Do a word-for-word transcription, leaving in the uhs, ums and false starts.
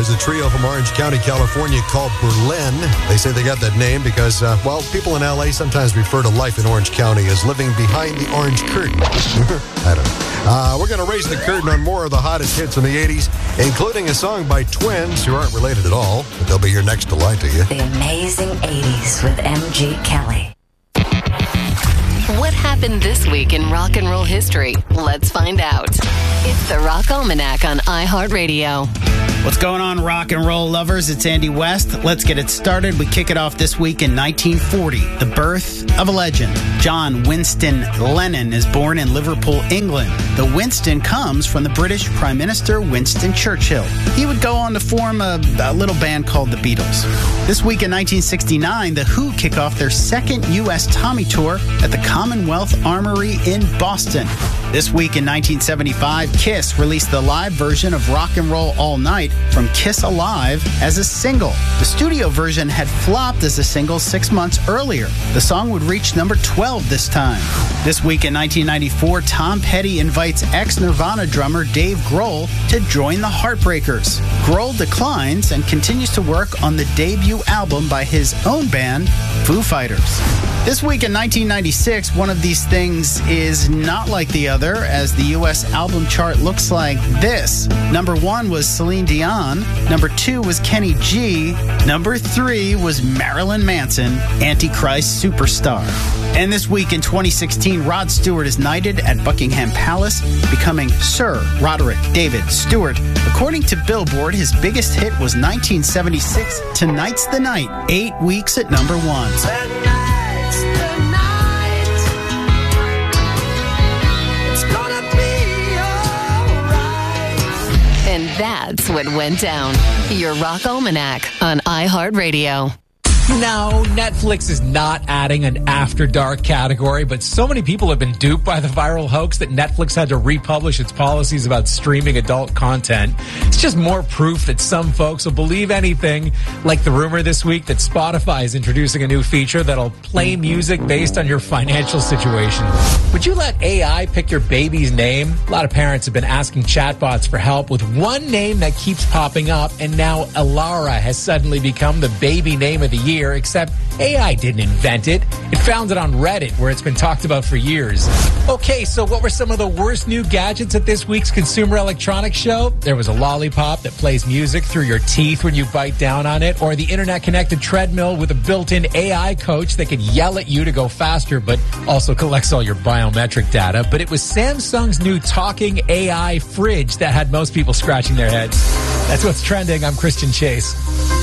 There's a trio from Orange County, California called Berlin. They say they got that name because, uh, well, people in L A sometimes refer to life in Orange County as living behind the orange curtain. I don't know. Uh, we're going to raise the curtain on more of the hottest hits in the eighties, including a song by twins who aren't related at all, but they'll be here next to lie to you. The Amazing eighties with M G Kelly. What happened this week in rock and roll history? Let's find out. It's the Rock Almanac on iHeartRadio. What's going on, rock and roll lovers? It's Andy West. Let's get it started. We kick it off this week in nineteen forty, the birth of a legend. John Winston Lennon is born in Liverpool, England. The Winston comes from the British Prime Minister Winston Churchill. He would go on to form a, a little band called the Beatles. This week in nineteen sixty-nine, The Who kick off their second U S Tommy tour at the Commonwealth Armory in Boston. This week in nineteen seventy-five, Kiss released the live version of Rock and Roll All Night from Kiss Alive as a single. The studio version had flopped as a single six months earlier. The song would reach number twelve this time. This week in nineteen ninety-four, Tom Petty invites ex-Nirvana drummer Dave Grohl to join the Heartbreakers. Grohl declines and continues to work on the debut album by his own band, Foo Fighters. This week in nineteen ninety-six, one of these things is not like the other, as the U S album chart looks like this. Number one was Celine Dion. Number two was Kenny G. Number three was Marilyn Manson, Antichrist Superstar. And this week in twenty sixteen, Rod Stewart is knighted at Buckingham Palace, becoming Sir Roderick David Stewart. According to Billboard, his biggest hit was nineteen seventy-six, Tonight's the Night, eight weeks at number one. And that's what went down. Your Rock Almanac on iHeartRadio. No, Netflix is not adding an After Dark category, but so many people have been duped by the viral hoax that Netflix had to republish its policies about streaming adult content. It's just more proof that some folks will believe anything, like the rumor this week that Spotify is introducing a new feature that'll play music based on your financial situation. Would you let A I pick your baby's name? A lot of parents have been asking chatbots for help with one name that keeps popping up, and now Alara has suddenly become the baby name of the year. Except A I didn't invent it. It found it on Reddit, where it's been talked about for years. Okay, so what were some of the worst new gadgets at this week's Consumer Electronics Show? There was a lollipop that plays music through your teeth when you bite down on it, or the internet-connected treadmill with a built-in A I coach that can yell at you to go faster, but also collects all your biometric data. But it was Samsung's new talking A I fridge that had most people scratching their heads. That's what's trending. I'm Christian Chase.